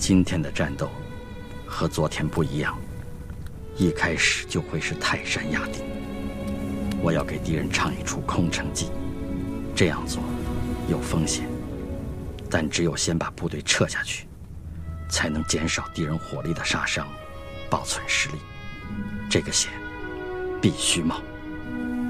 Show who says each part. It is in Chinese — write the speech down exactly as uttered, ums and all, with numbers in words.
Speaker 1: 今天的战斗和昨天不一样，一开始就会是泰山压顶。我要给敌人唱一出空城计，这样做有风险，但只有先把部队撤下去，才能减少敌人火力的杀伤，保存实力。这个险必须冒。